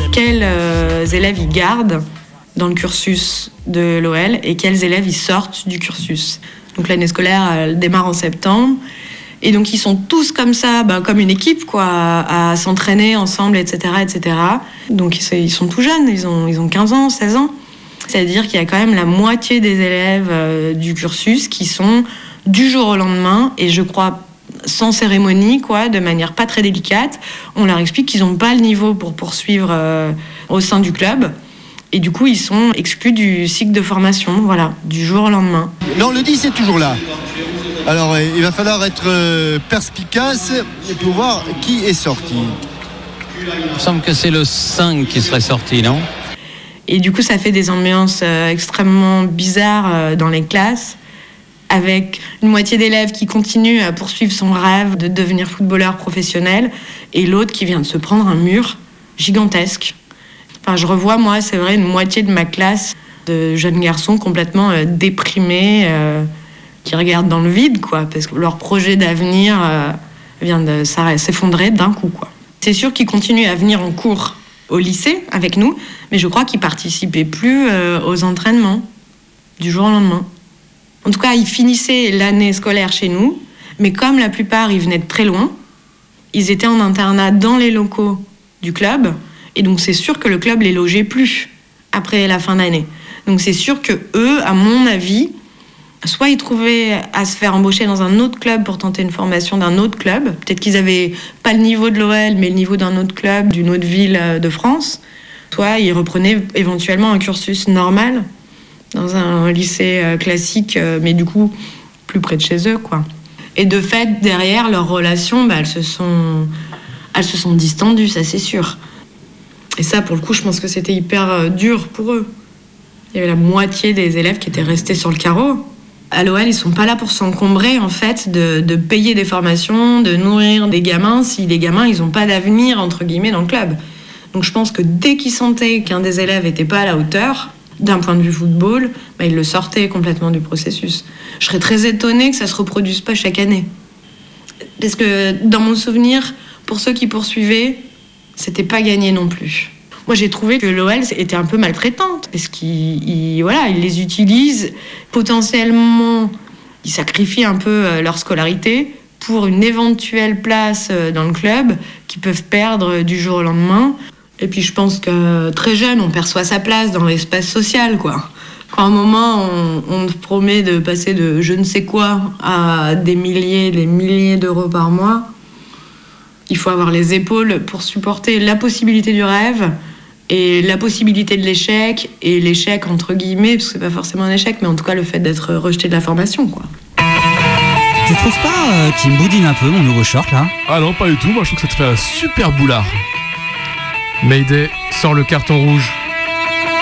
quels élèves ils gardent dans le cursus de l'OL et quels élèves ils sortent du cursus. Donc l'année scolaire, elle démarre en septembre. Et donc ils sont tous comme ça, comme une équipe, quoi, à s'entraîner ensemble, etc., etc. Donc ils sont tout jeunes, ils ont 15 ans, 16 ans. C'est-à-dire qu'il y a quand même la moitié des élèves du cursus qui sont du jour au lendemain, et je crois sans cérémonie, quoi, de manière pas très délicate. On leur explique qu'ils n'ont pas le niveau pour poursuivre au sein du club. Et du coup, ils sont exclus du cycle de formation, voilà, du jour au lendemain. Non, le 10 est toujours là. Alors, il va falloir être perspicace pour voir qui est sorti. Il me semble que c'est le 5 qui serait sorti, non ? Et du coup, ça fait des ambiances extrêmement bizarres dans les classes, avec une moitié d'élèves qui continuent à poursuivre son rêve de devenir footballeur professionnel, et l'autre qui vient de se prendre un mur gigantesque. Enfin, je revois, moi, c'est vrai, une moitié de ma classe de jeunes garçons complètement déprimés, qui regardent dans le vide, quoi, parce que leur projet d'avenir vient de s'effondrer d'un coup, quoi. C'est sûr qu'ils continuent à venir en cours au lycée avec nous, mais je crois qu'ils participaient plus aux entraînements du jour au lendemain. En tout cas, ils finissaient l'année scolaire chez nous, mais comme la plupart, ils venaient de très loin, ils étaient en internat dans les locaux du club, et donc c'est sûr que le club les logeait plus après la fin d'année. Donc c'est sûr que eux, à mon avis, soit ils trouvaient à se faire embaucher dans un autre club pour tenter une formation d'un autre club. Peut-être qu'ils n'avaient pas le niveau de l'OL, mais le niveau d'un autre club, d'une autre ville de France. Soit ils reprenaient éventuellement un cursus normal dans un lycée classique, mais du coup plus près de chez eux, quoi. Et de fait, derrière, leurs relations, elles se sont distendues, ça c'est sûr. Et ça, pour le coup, je pense que c'était hyper dur pour eux. Il y avait la moitié des élèves qui étaient restés sur le carreau. À l'OL, ils sont pas là pour s'encombrer, en fait, de payer des formations, de nourrir des gamins, si les gamins, ils ont pas d'avenir, entre guillemets, dans le club. Donc je pense que dès qu'ils sentaient qu'un des élèves était pas à la hauteur, d'un point de vue football, ils le sortaient complètement du processus. Je serais très étonnée que ça se reproduise pas chaque année. Parce que, dans mon souvenir, pour ceux qui poursuivaient, c'était pas gagné non plus. Moi, j'ai trouvé que l'OL était un peu maltraitante, parce qu'ils les utilisent potentiellement, ils sacrifient un peu leur scolarité pour une éventuelle place dans le club qu'ils peuvent perdre du jour au lendemain. Et puis, je pense que très jeune, on perçoit sa place dans l'espace social, quoi. Quand à un moment, on te promet de passer de je ne sais quoi à des milliers d'euros par mois, il faut avoir les épaules pour supporter la possibilité du rêve et la possibilité de l'échec, et l'échec entre guillemets, parce que c'est pas forcément un échec, mais en tout cas le fait d'être rejeté de la formation, quoi. Tu trouves pas qu'il me boudine un peu mon nouveau short là ? Ah non, pas du tout, moi je trouve que ça te fait un super boulard. Mayday, sors le carton rouge.